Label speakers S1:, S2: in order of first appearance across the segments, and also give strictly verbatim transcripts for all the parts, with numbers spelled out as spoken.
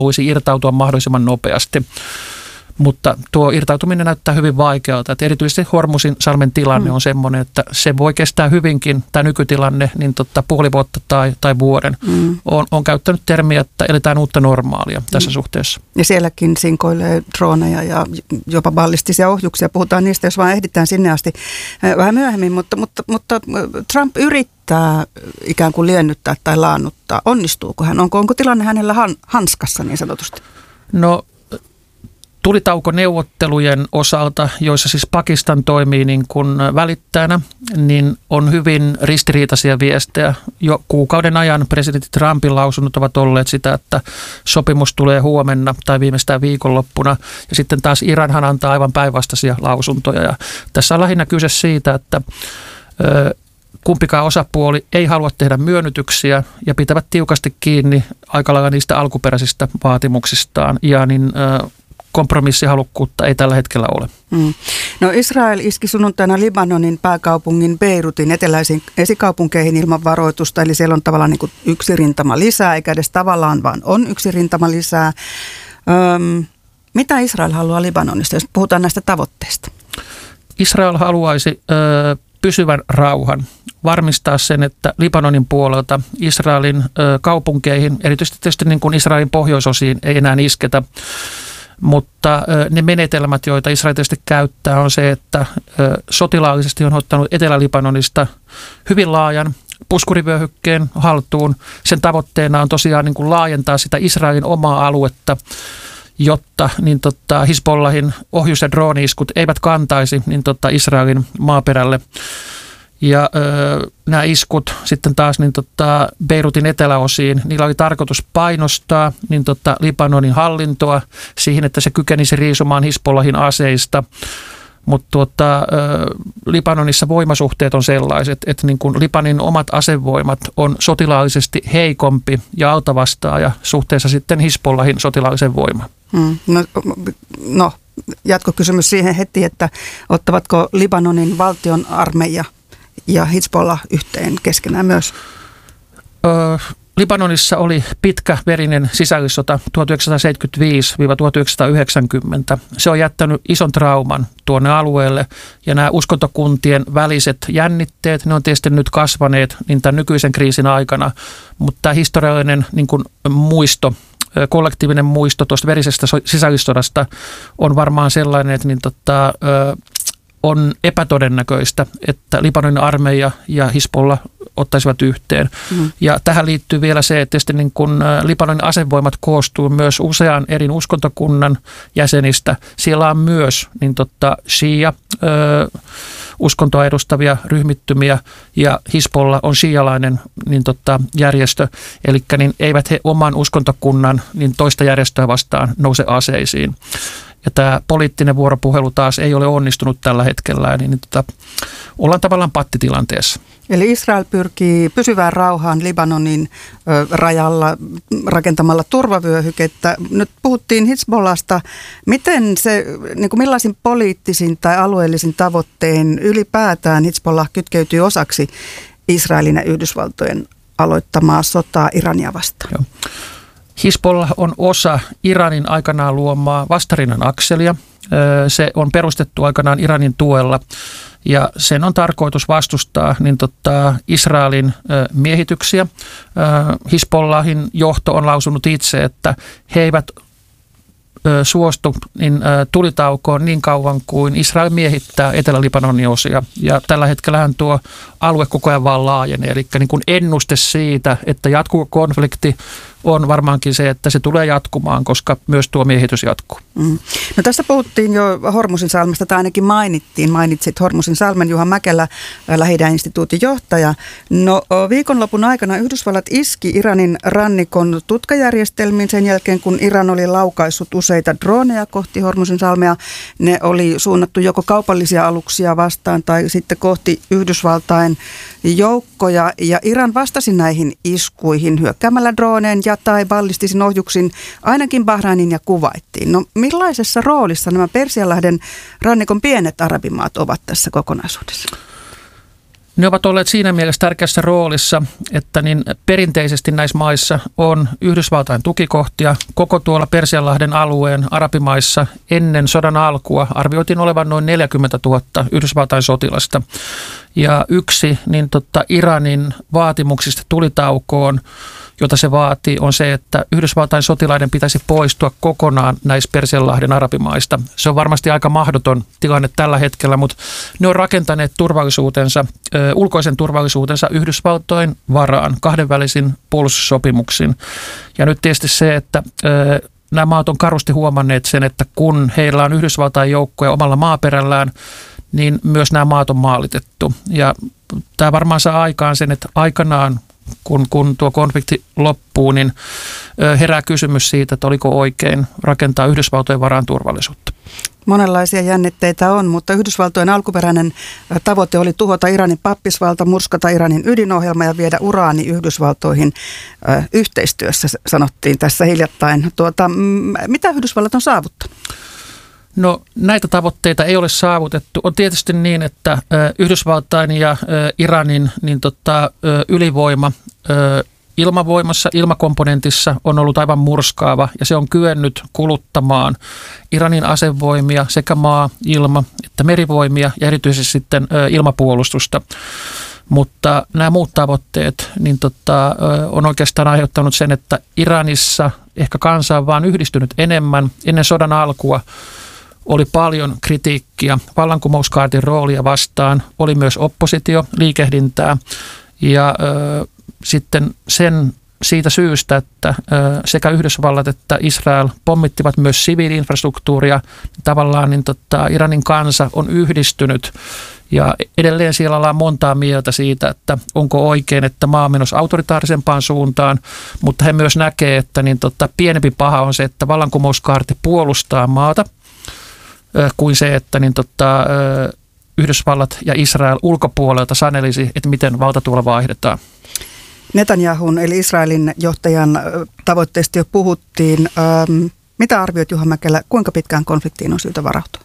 S1: haluaisi irtautua mahdollisimman nopeasti. Mutta tuo irtautuminen näyttää hyvin vaikealta. Että erityisesti Hormuzin salmen tilanne mm. on semmoinen, että se voi kestää hyvinkin, tämä nykytilanne, niin totta, puoli vuotta tai, tai vuoden. Mm. On, on käyttänyt termiä, että eletään uutta normaalia tässä mm. suhteessa.
S2: Ja sielläkin sinkoilee droneja ja jopa ballistisia ohjuksia. Puhutaan niistä, jos vaan ehditään sinne asti vähän myöhemmin. Mutta, mutta, mutta Trump yrittää ikään kuin liennyttää tai laannuttaa. Onnistuuko hän? Onko, onko tilanne hänellä han, hanskassa niin sanotusti?
S1: No... Tulitaukoneuvottelujen osalta, joissa siis Pakistan toimii niin kuin välittäjänä, niin on hyvin ristiriitaisia viestejä. Jo kuukauden ajan presidentti Trumpin lausunnot ovat olleet sitä, että sopimus tulee huomenna tai viimeistään viikonloppuna. Ja sitten taas Iranhan antaa aivan päinvastaisia lausuntoja. Ja tässä on lähinnä kyse siitä, että ö, kumpikaan osapuoli ei halua tehdä myönnytyksiä ja pitävät tiukasti kiinni aika lailla niistä alkuperäisistä vaatimuksistaan. Ja niin... Ö, kompromissihalukkuutta ei tällä hetkellä ole. Mm.
S2: No Israel iski sunnuntaina Libanonin pääkaupungin Beirutin eteläisiin esikaupunkeihin ilman varoitusta, eli siellä on tavallaan niin kuin yksi rintama lisää, eikä edes tavallaan, vaan on yksi rintama lisää. Öm, mitä Israel haluaa Libanonista, jos puhutaan näistä tavoitteista?
S1: Israel haluaisi ö, pysyvän rauhan, varmistaa sen, että Libanonin puolelta Israelin ö, kaupunkeihin, erityisesti tietysti niin kuin Israelin pohjoisosiin ei enää isketä. Mutta ne menetelmät, joita Israel tietysti käyttää, on se, että sotilaallisesti on ottanut Etelä-Libanonista hyvin laajan puskurivyöhykkeen haltuun. Sen tavoitteena on tosiaan niin kuin laajentaa sitä Israelin omaa aluetta, jotta niin tota, Hizbollahin ohjus- ja drooni-iskut eivät kantaisi niin tota, Israelin maaperälle. Ja ö, nämä iskut sitten taas niin tota, Beirutin eteläosiin, niillä oli tarkoitus painostaa niin tota, Libanonin hallintoa siihen, että se kykenisi riisumaan Hizbollahin aseista. Mutta tuota, Libanonissa voimasuhteet on sellaiset, että niin kun Libanin omat asevoimat on sotilaallisesti heikompi ja altavastaaja suhteessa sitten Hizbollahin sotilaallisen voimaan.
S2: Hmm. No, no, jatkokysymys siihen heti, että ottavatko Libanonin valtion armeija ja Hizbollah yhteen keskenään myös?
S1: Öö, Libanonissa oli pitkä verinen sisällissota tuhatyhdeksänsataaseitsemänkymmentäviisi tuhatyhdeksänsataayhdeksänkymmentä. Se on jättänyt ison trauman tuonne alueelle ja nämä uskontokuntien väliset jännitteet, ne on tietysti nyt kasvaneet niin tämän nykyisen kriisin aikana, mutta tämä historiallinen niin kuin muisto, kollektiivinen muisto tuosta verisestä sisällissodasta on varmaan sellainen, että niin tota, on epätodennäköistä, että Libanonin armeija ja Hizbollah ottaisivat yhteen. Mm. Ja tähän liittyy vielä se, että tietysti niin kun Libanonin asevoimat koostuu myös usean eri uskontokunnan jäsenistä. Siellä on myös niin totta, shia, ö, uskontoa edustavia ryhmittymiä ja Hizbollah on shialainen niin totta, järjestö. Eli niin eivät he oman uskontokunnan niin toista järjestöä vastaan nouse aseisiin. Ja tämä poliittinen vuoropuhelu taas ei ole onnistunut tällä hetkellä, niin tota, ollaan tavallaan pattitilanteessa.
S2: Eli Israel pyrkii pysyvään rauhaan Libanonin ö, rajalla rakentamalla turvavyöhykettä. Nyt puhuttiin Hizbollahsta. Miten se, niin kuin millaisin poliittisin tai alueellisin tavoitteen ylipäätään Hizbollah kytkeytyy osaksi Israelin ja Yhdysvaltojen aloittamaa sotaa Irania vastaan?
S1: Joo. Hizbollah on osa Iranin aikanaan luomaa vastarinnan akselia. Se on perustettu aikanaan Iranin tuella ja sen on tarkoitus vastustaa niin tota, Israelin miehityksiä. Hizbollahin johto on lausunut itse, että he eivät suostu niin tulitaukoon niin kauan kuin Israel miehittää Etelä-Libanonin osia. Ja tällä hetkellähän tuo alue koko ajan vaan laajenee. Eli niin kuin ennuste siitä, että jatkuuko konflikti, on varmaankin se, että se tulee jatkumaan, koska myös tuo miehitys jatkuu. Mm.
S2: No tässä puhuttiin jo Hormuzin salmesta, tai ainakin mainittiin. Mainitsit Hormuzin salmen, Juha Mäkelä, Lähi-idän instituutin johtaja. No viikonlopun aikana Yhdysvallat iski Iranin rannikon tutkajärjestelmiin sen jälkeen, kun Iran oli laukaissut useita droneja kohti Hormuzin salmea. Ne oli suunnattu joko kaupallisia aluksia vastaan tai sitten kohti Yhdysvaltain joukkoja. Ja Iran vastasi näihin iskuihin hyökkäämällä droneen ja tai ballistisin ohjuksin ainakin Bahrainin ja Kuwaitiin. No millaisessa roolissa nämä Persianlahden rannikon pienet arabimaat ovat tässä kokonaisuudessa?
S1: Ne ovat olleet siinä mielessä tärkeässä roolissa, että niin perinteisesti näissä maissa on Yhdysvaltain tukikohtia. Koko tuolla Persianlahden alueen arabimaissa ennen sodan alkua arvioitiin olevan noin neljäkymmentätuhatta Yhdysvaltain sotilasta. Ja yksi niin tota, Iranin vaatimuksista tulitaukoon, jota se vaatii, on se, että Yhdysvaltain sotilaiden pitäisi poistua kokonaan näistä Persianlahden arabimaista. Se on varmasti aika mahdoton tilanne tällä hetkellä, mutta ne on rakentaneet turvallisuutensa, ö, ulkoisen turvallisuutensa Yhdysvaltojen varaan kahdenvälisin puolustussopimuksin. Ja nyt tietysti se, että ö, nämä maat on karusti huomanneet sen, että kun heillä on Yhdysvaltain joukkoja omalla maaperällään, niin myös nämä maat on maalitettu. Ja tämä varmaan saa aikaan sen, että aikanaan, kun, kun tuo konflikti loppuu, niin herää kysymys siitä, että oliko oikein rakentaa Yhdysvaltojen varaan turvallisuutta.
S2: Monenlaisia jännitteitä on, mutta Yhdysvaltojen alkuperäinen tavoite oli tuhota Iranin pappisvalta, murskata Iranin ydinohjelma ja viedä uraani Yhdysvaltoihin ö, yhteistyössä, sanottiin tässä hiljattain. Tuota, m- mitä Yhdysvallat on saavuttanut?
S1: No näitä tavoitteita ei ole saavutettu. On tietysti niin, että Yhdysvaltain ja Iranin niin tota, ylivoima ilmavoimassa, ilmakomponentissa on ollut aivan murskaava ja se on kyennyt kuluttamaan Iranin asevoimia sekä maa, ilma että merivoimia ja erityisesti sitten ilmapuolustusta. Mutta nämä muut tavoitteet niin tota, on oikeastaan aiheuttanut sen, että Iranissa ehkä kansa on vaan yhdistynyt enemmän. Ennen sodan alkua oli paljon kritiikkiä vallankumouskaartin roolia vastaan, oli myös oppositio, liikehdintää ja ö, sitten sen siitä syystä, että ö, sekä Yhdysvallat että Israel pommittivat myös siviili-infrastruktuuria, tavallaan niin tota, Iranin kansa on yhdistynyt ja edelleen siellä ollaan montaa mieltä siitä, että onko oikein, että maa on menossa autoritaarisempaan suuntaan, mutta he myös näkee, että niin tota, pienempi paha on se, että vallankumouskaarti puolustaa maata, kuin se, että niin tota, Yhdysvallat ja Israel ulkopuolelta sanelisi, että miten valtatuolla vaihdetaan.
S2: Netanyahun eli Israelin johtajan tavoitteista jo puhuttiin. Ähm, mitä arvioit, Juha Mäkelä, kuinka pitkään konfliktiin on syytä varautua?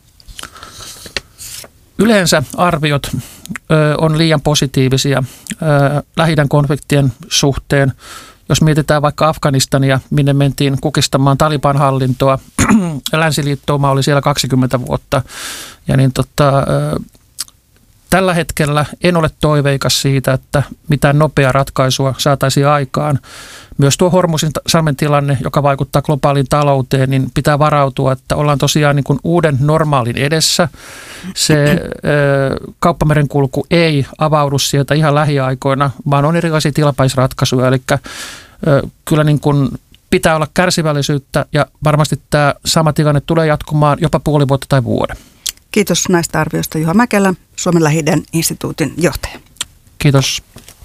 S1: Yleensä arviot ö, on liian positiivisia ö, Lähi-idän konfliktien suhteen. Jos mietitään vaikka Afganistania, minne mentiin kukistamaan Taliban-hallintoa, länsiliittouma oli siellä kaksikymmentä vuotta. Ja niin tota, tällä hetkellä en ole toiveikas siitä, että mitään nopeaa ratkaisua saataisiin aikaan. Myös tuo Hormuzinsalmen tilanne, joka vaikuttaa globaaliin talouteen, niin pitää varautua, että ollaan tosiaan niin kuin uuden normaalin edessä. Se ö, kauppamerenkulku ei avaudu sieltä ihan lähiaikoina, vaan on erilaisia tilapäisratkaisuja. Eli ö, kyllä niin kuin pitää olla kärsivällisyyttä ja varmasti tämä sama tilanne tulee jatkumaan jopa puoli vuotta tai vuoden.
S2: Kiitos näistä arvioista, Juha Mäkelä, Suomen Lähi-idän instituutin johtaja.
S1: Kiitos.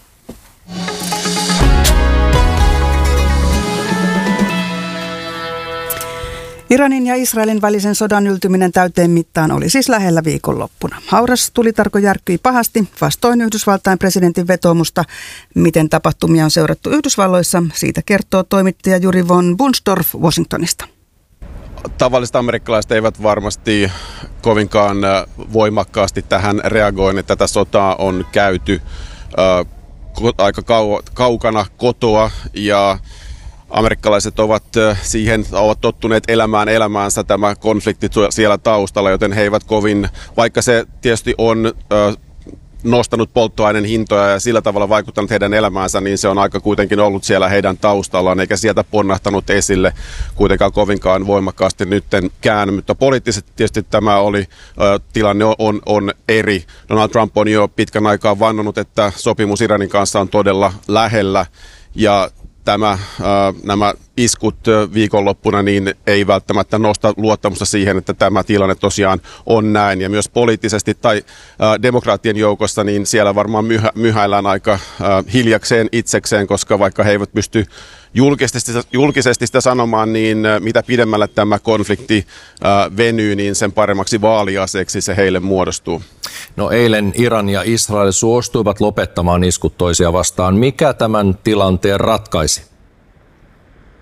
S2: Iranin ja Israelin välisen sodan yltyminen täyteen mittaan oli siis lähellä viikonloppuna. Hauras tulitarko järkkyi pahasti vastoin Yhdysvaltain presidentin vetoomusta. Miten tapahtumia on seurattu Yhdysvalloissa, siitä kertoo toimittaja Juri von Bunsdorf Washingtonista.
S3: Tavalliset amerikkalaiset eivät varmasti kovinkaan voimakkaasti tähän reagoineet. Tätä sotaa on käyty äh, aika kau- kaukana kotoa ja amerikkalaiset ovat siihen ovat tottuneet elämään elämäänsä tämä konflikti siellä taustalla, joten he eivät kovin, vaikka se tietysti on äh, nostanut polttoaineen hintoja ja sillä tavalla vaikuttanut heidän elämäänsä, niin se on aika kuitenkin ollut siellä heidän taustallaan, eikä sieltä ponnahtanut esille kuitenkaan kovinkaan voimakkaasti nytten käänny. Mutta poliittisesti tietysti tämä oli, tilanne on, on eri. Donald Trump on jo pitkän aikaa vannonut, että sopimus Iranin kanssa on todella lähellä ja Tämä, nämä iskut viikonloppuna niin ei välttämättä nosta luottamusta siihen, että tämä tilanne tosiaan on näin. Ja myös poliittisesti tai demokraattien joukossa, niin siellä varmaan myhä, myhäillään aika hiljakseen itsekseen, koska vaikka he eivät pysty julkisesti, julkisesti sitä sanomaan, niin mitä pidemmälle tämä konflikti venyy, niin sen paremmaksi vaaliaseeksi se heille muodostuu.
S4: No eilen Iran ja Israel suostuivat lopettamaan iskut toisia vastaan. Mikä tämän tilanteen ratkaisi?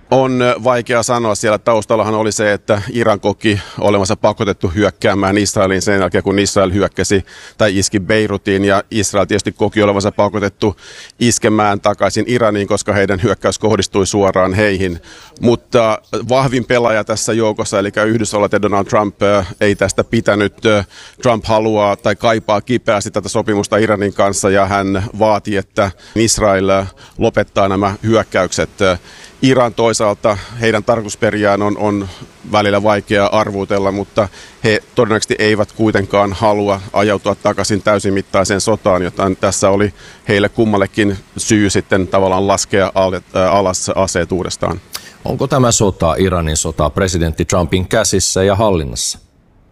S3: On vaikea sanoa. Siellä taustallahan oli se, että Iran koki olevansa pakotettu hyökkäämään Israeliin sen jälkeen, kun Israel hyökkäsi tai iski Beirutiin. Ja Israel tietysti koki olevansa pakotettu iskemään takaisin Iraniin, koska heidän hyökkäys kohdistui suoraan heihin. Mutta vahvin pelaaja tässä joukossa, eli Yhdysvallat ja Donald Trump, ei tästä pitänyt. Trump haluaa tai kaipaa kipeästi tätä sopimusta Iranin kanssa ja hän vaati, että Israel lopettaa nämä hyökkäykset. Iran toisaalta, heidän tarkoitusperiään on, on välillä vaikea arvuutella, mutta he todennäköisesti eivät kuitenkaan halua ajautua takaisin täysimittaiseen sotaan, joten tässä oli heille kummallekin syy sitten tavallaan laskea alas aseet uudestaan.
S4: Onko tämä sota, Iranin sota, presidentti Trumpin käsissä ja hallinnassa?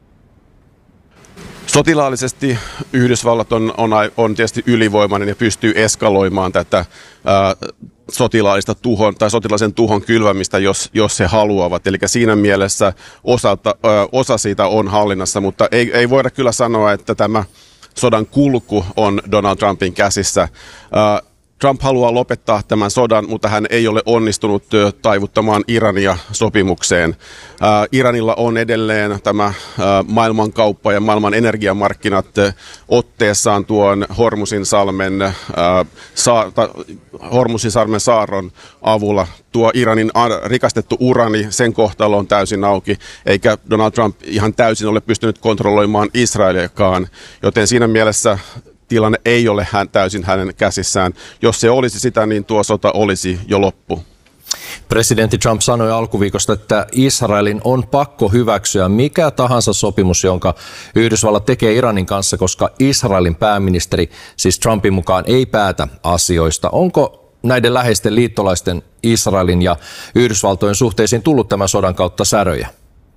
S3: Sotilaallisesti Yhdysvallat on, on, on tietysti ylivoimainen ja pystyy eskaloimaan tätä ää, sotilaallista tuhon tai sotilaisen tuhon kylvämistä, jos, jos he haluavat. Eli siinä mielessä osalta, ää, osa siitä on hallinnassa, mutta ei, ei voida kyllä sanoa, että tämä sodan kulku on Donald Trumpin käsissä. Ää, Trump haluaa lopettaa tämän sodan, mutta hän ei ole onnistunut taivuttamaan Irania sopimukseen. Äh, Iranilla on edelleen tämä äh, maailmankauppa ja maailman energiamarkkinat äh, otteessaan tuon Hormusin salmen, äh, sa- ta- Hormusin salmen saaron avulla. Tuo Iranin rikastettu urani, sen kohtalo on täysin auki, eikä Donald Trump ihan täysin ole pystynyt kontrolloimaan Israeliakaan, joten siinä mielessä tilanne ei ole hän täysin hänen käsissään. Jos se olisi sitä, niin tuo sota olisi jo loppu.
S4: Presidentti Trump sanoi alkuviikosta, että Israelin on pakko hyväksyä mikä tahansa sopimus, jonka Yhdysvallat tekee Iranin kanssa, koska Israelin pääministeri, siis Trumpin mukaan, ei päätä asioista. Onko näiden läheisten liittolaisten Israelin ja Yhdysvaltojen suhteisiin tullut tämän sodan kautta säröjä?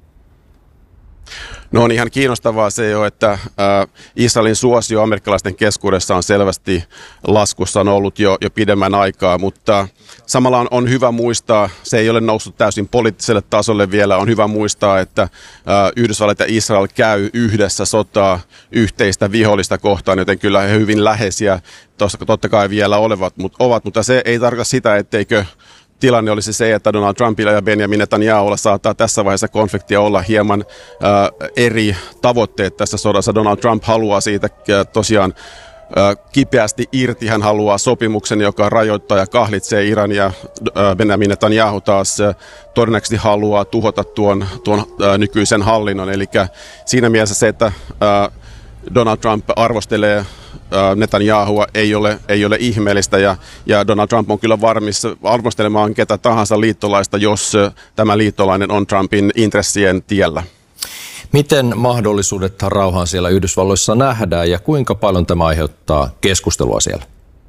S3: No on ihan kiinnostavaa se jo, että äh, Israelin suosio amerikkalaisten keskuudessa on selvästi laskussa, on ollut jo, jo pidemmän aikaa, mutta samalla on, on hyvä muistaa, se ei ole noussut täysin poliittiselle tasolle vielä, on hyvä muistaa, että äh, Yhdysvallat ja Israel käy yhdessä sotaa yhteistä vihollista kohtaan, joten kyllä he hyvin läheisiä totta kai vielä olevat, mutta, ovat, mutta se ei tarkoita sitä, etteikö tilanne olisi se, että Donald Trumpilla ja Benjamin Netanyahulla saattaa tässä vaiheessa konfliktia olla hieman äh, eri tavoitteet tässä sodassa. Donald Trump haluaa siitä äh, tosiaan äh, kipeästi irti. Hän haluaa sopimuksen, joka rajoittaa ja kahlitsee Iran, ja äh, Benjamin Netanyahu taas äh, todennäköisesti haluaa tuhota tuon, tuon äh, nykyisen hallinnon. Eli siinä mielessä se, että äh, Donald Trump arvostelee Netanyahua ei ole, ei ole ihmeellistä ja, ja Donald Trump on kyllä varmis arvostelemaan ketä tahansa liittolaista, jos tämä liittolainen on Trumpin intressien tiellä.
S4: Miten mahdollisuudet rauhaan siellä Yhdysvalloissa nähdään ja kuinka paljon tämä aiheuttaa keskustelua siellä?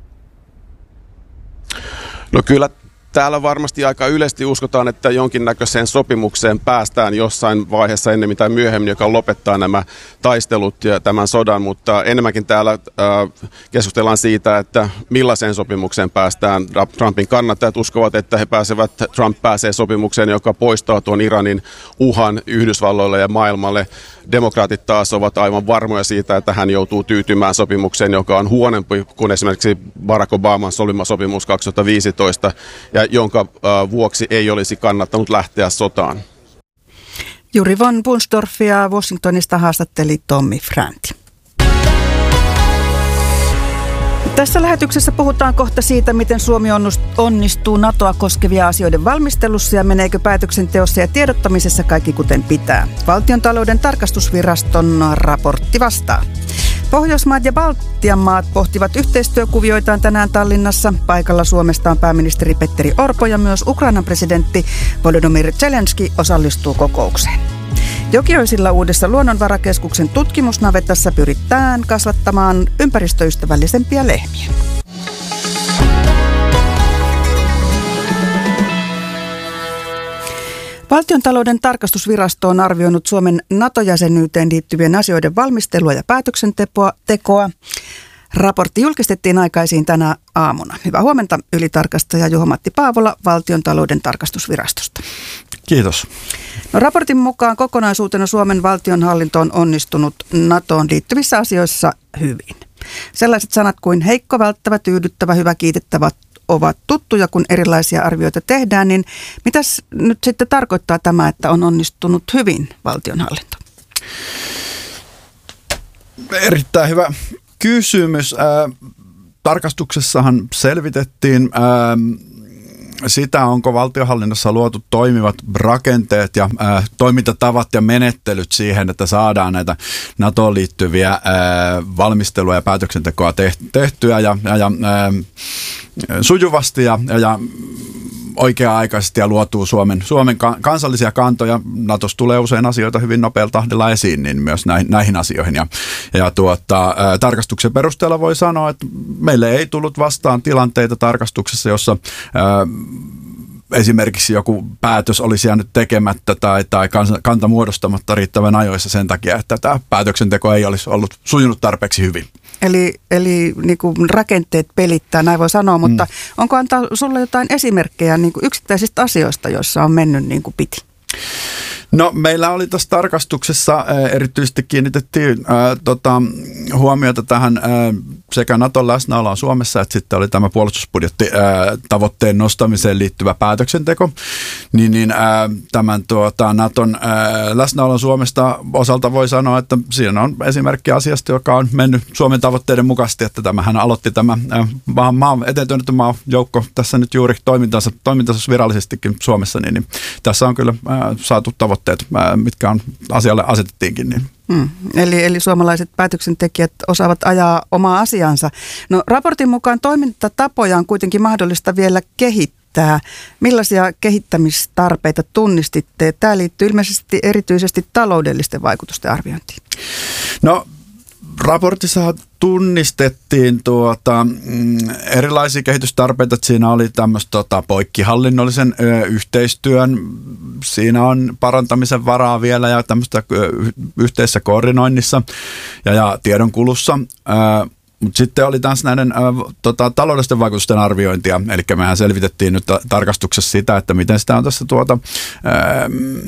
S3: No kyllä täällä varmasti aika yleisesti uskotaan, että jonkinnäköiseen sopimukseen päästään jossain vaiheessa ennemmin tai myöhemmin, joka lopettaa nämä taistelut ja tämän sodan, mutta enemmänkin täällä äh, keskustellaan siitä, että millaiseen sopimukseen päästään. Trumpin kannattajat uskovat, että he pääsevät, Trump pääsee sopimukseen, joka poistaa tuon Iranin uhan Yhdysvalloille ja maailmalle. Demokraatit taas ovat aivan varmoja siitä, että hän joutuu tyytymään sopimukseen, joka on huonompi kuin esimerkiksi Barack Obaman solima sopimus kaksituhattaviisitoista, ja jonka äh, vuoksi ei olisi kannattanut lähteä sotaan.
S2: Juri von Bunsdorfia Washingtonista haastatteli Tommi Fränti. Tässä lähetyksessä puhutaan kohta siitä, miten Suomi onnistuu NATOa koskevia asioiden valmistelussa ja meneekö päätöksenteossa ja tiedottamisessa kaikki kuten pitää. Valtiontalouden tarkastusviraston raportti vastaa. Pohjoismaat ja Baltian maat pohtivat yhteistyökuvioitaan tänään Tallinnassa. Paikalla Suomesta on pääministeri Petteri Orpo ja myös Ukrainan presidentti Volodymyr Zelenski osallistuu kokoukseen. Jokioisilla uudessa luonnonvarakeskuksen tutkimusnavetassa pyritään kasvattamaan ympäristöystävällisempiä lehmiä. Valtiontalouden tarkastusvirasto on arvioinut Suomen NATO-jäsenyyteen liittyvien asioiden valmistelua ja päätöksentekoa. Raportti julkistettiin aikaisin tänä aamuna. Hyvää huomenta, ylitarkastaja Juho-Matti Paavola Valtiontalouden tarkastusvirastosta.
S5: Kiitos.
S2: No, raportin mukaan kokonaisuutena Suomen valtionhallinto on onnistunut NATOon liittyvissä asioissa hyvin. Sellaiset sanat kuin heikko, välttävä, tyydyttävä, hyvä, kiitettävä ovat tuttuja, kun erilaisia arvioita tehdään, niin mitäs nyt sitten tarkoittaa tämä, että on onnistunut hyvin valtionhallinto?
S5: Erittäin hyvä kysymys. Äh, tarkastuksessahan selvitettiin äh, sitä, onko valtionhallinnossa luotu toimivat rakenteet ja äh, toimintatavat ja menettelyt siihen, että saadaan näitä NATOon liittyviä äh, valmistelua ja päätöksentekoa tehtyä ja, ja, ja äh, sujuvasti ja, ja oikea-aikaisesti ja luotuu Suomen, Suomen kansallisia kantoja. Natossa tulee usein asioita hyvin nopealla tahdilla esiin, niin myös näihin, näihin asioihin. Ja, ja tuota, ää, tarkastuksen perusteella voi sanoa, että meille ei tullut vastaan tilanteita tarkastuksessa, jossa ää, esimerkiksi joku päätös olisi jäänyt tekemättä tai, tai kanta muodostamatta riittävän ajoissa sen takia, että tämä päätöksenteko ei olisi ollut sujunut tarpeeksi hyvin.
S2: Eli, eli niin kuin rakenteet pelittää, näin voi sanoa, mutta mm. onko antaa sulle jotain esimerkkejä niin kuin yksittäisistä asioista, joissa on mennyt niin kuin piti?
S5: No meillä oli tässä tarkastuksessa äh, erityisesti kiinnitettiin äh, tota, huomiota tähän äh, sekä Naton läsnäoloon Suomessa, että sitten oli tämä puolustusbudjetti äh, tavoitteen nostamiseen liittyvä päätöksenteko. Niin, niin äh, tämän tuota, Naton äh, läsnäolon Suomesta osalta voi sanoa, että siinä on esimerkki asiasta, joka on mennyt Suomen tavoitteiden mukaisesti, että tämähän aloitti tämä äh, maa, maa, eteen työnnetty maajoukko tässä nyt juuri toimintansa, toimintansa virallisestikin Suomessa, niin, niin tässä on kyllä äh, saatu tavoitteet, mitkä on asialle asetettiinkin. Niin.
S2: Hmm. Eli, eli suomalaiset päätöksentekijät osaavat ajaa omaa asiansa. No raportin mukaan toimintatapoja on kuitenkin mahdollista vielä kehittää. Millaisia kehittämistarpeita tunnistitte? Tämä liittyy ilmeisesti erityisesti taloudellisten vaikutusten arviointiin. No
S5: raportissa tunnistettiin tuota, mm, erilaisia kehitystarpeita, että siinä oli tämmöistä tota, poikkihallinnollisen ö, yhteistyön, siinä on parantamisen varaa vielä ja tämmöistä ö, yhteisessä koordinoinnissa ja, ja tiedonkulussa. Ö, Mutta sitten oli taas näiden ä, tota, taloudellisten vaikutusten arviointia, eli mehän selvitettiin nyt tarkastuksessa sitä, että miten sitä on tässä tuota, ä,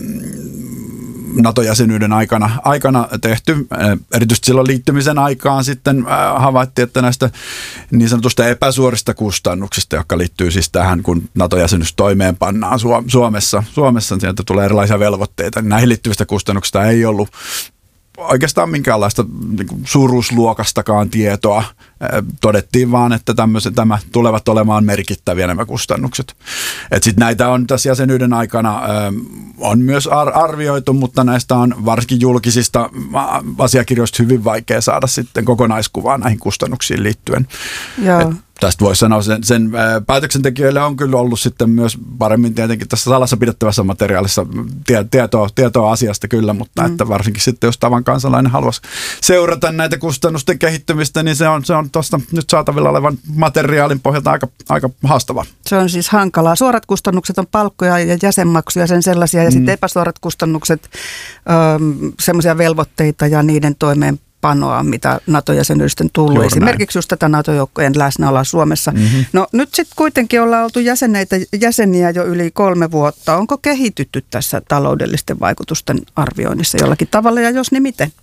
S5: NATO-jäsenyyden aikana, aikana tehty. Erityisesti silloin liittymisen aikaan sitten ä, havaittiin, että näistä niin sanotusta epäsuorista kustannuksista, jotka liittyy siis tähän, kun NATO-jäsenyys toimeenpannaan Suomessa, Suomessa sieltä tulee erilaisia velvoitteita, niin näihin liittyvistä kustannuksista ei ollut oikeastaan minkäänlaista niin kuin suuruusluokastakaan tietoa. Todettiin vaan, että tämä tulevat olemaan merkittäviä nämä kustannukset. Sitten näitä on tässä jäsenyyden aikana ö, on myös ar- arvioitu, mutta näistä on varsinkin julkisista asiakirjoista hyvin vaikea saada sitten kokonaiskuvaa näihin kustannuksiin liittyen. Et tästä voisi sanoa, sen, sen päätöksentekijöille on kyllä ollut sitten myös paremmin tietenkin tässä salassa pidettävässä materiaalissa tie, tietoa, tietoa asiasta kyllä, mutta mm. että varsinkin sitten jos tavan kansalainen haluaisi seurata näitä kustannusten kehittymistä, niin se on, se on tuosta nyt saatavilla olevan materiaalin pohjalta aika, aika haastavaa. Se
S2: on siis hankalaa. Suorat kustannukset on palkkoja ja jäsenmaksuja, sen sellaisia, ja mm. sitten epäsuorat kustannukset, semmoisia velvoitteita ja niiden toimeen panoa, mitä NATO-jäsenyydestä tullut. Juuri esimerkiksi näin. Just tätä NATO-joukkojen läsnäoloa Suomessa. Mm-hmm. No nyt sitten kuitenkin ollaan oltu jäseneitä, jäseniä jo yli kolme vuotta. Onko kehitytty tässä taloudellisten vaikutusten arvioinnissa jollakin tavalla, ja jos niin miten?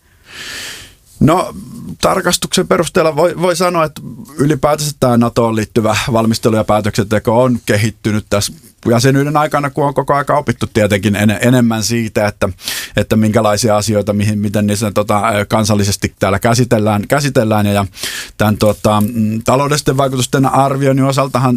S5: No tarkastuksen perusteella voi, voi sanoa, että ylipäätänsä tämä NATOon liittyvä valmistelu ja päätöksenteko on kehittynyt tässä jäsenyyden aikana, kun on koko ajan opittu tietenkin en, enemmän siitä, että, että minkälaisia asioita, mihin, miten niissä tota, kansallisesti täällä käsitellään, käsitellään ja tämän tota, taloudellisten vaikutusten arvioinnin osaltahan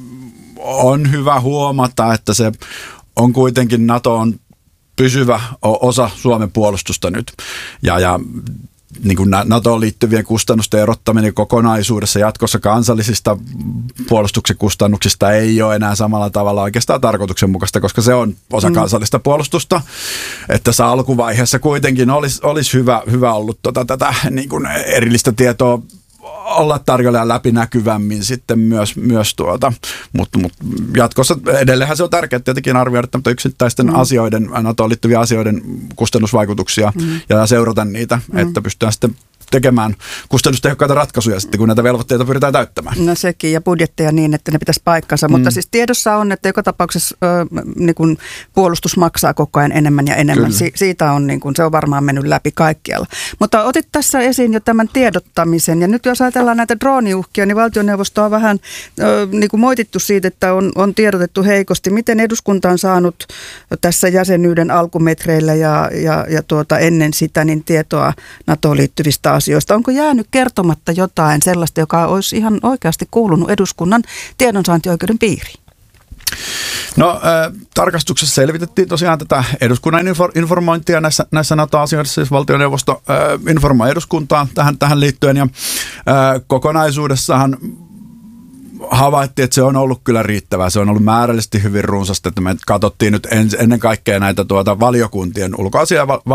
S5: on hyvä huomata, että se on kuitenkin NATO on pysyvä osa Suomen puolustusta nyt ja, ja niin kuin NATOon liittyvien kustannusten erottaminen kokonaisuudessa jatkossa kansallisista puolustuksen kustannuksista ei ole enää samalla tavalla oikeastaan tarkoituksenmukaista, koska se on osa kansallista puolustusta. Että tässä alkuvaiheessa kuitenkin olisi, olisi hyvä, hyvä ollut tota, tätä niin kuin erillistä tietoa olla tarjolla läpinäkyvämmin sitten myös, myös tuota, mutta mut jatkossa edelleenhän se on tärkeää tietenkin arvioida yksittäisten mm. asioiden, NATOon liittyviä asioiden kustannusvaikutuksia mm. ja seurata niitä, mm. että pystytään sitten tekemään kustannustehokkaita ratkaisuja sitten, kun näitä velvoitteita pyritään täyttämään.
S2: No sekin, ja budjetteja niin, että ne pitäisi paikkansa. Mm. Mutta siis tiedossa on, että joka tapauksessa ö, niin kuin puolustus maksaa koko ajan enemmän ja enemmän. Si- siitä on, niin kuin, se on varmaan mennyt läpi kaikkialla. Mutta otit tässä esiin jo tämän tiedottamisen, ja nyt jos ajatellaan näitä drooniuhkia, niin valtioneuvosto on vähän ö, niin kuin moitittu siitä, että on, on tiedotettu heikosti. Miten eduskunta on saanut tässä jäsenyyden alkumetreillä ja, ja, ja tuota, ennen sitä niin tietoa NATOon liittyvistä asioista? Onko jäänyt kertomatta jotain sellaista, joka olisi ihan oikeasti kuulunut eduskunnan tiedonsaantioikeuden piiriin?
S5: No äh, tarkastuksessa selvitettiin tosiaan tätä eduskunnan infor- informointia näissä, näissä NATO-asioissa, siis valtioneuvosto äh, informoi eduskuntaa tähän, tähän liittyen ja äh, kokonaisuudessahan havaittiin, että se on ollut kyllä riittävää. Se on ollut määrällisesti hyvin runsasta, että me katsottiin nyt en, ennen kaikkea näitä tuota valiokuntien ulkoasia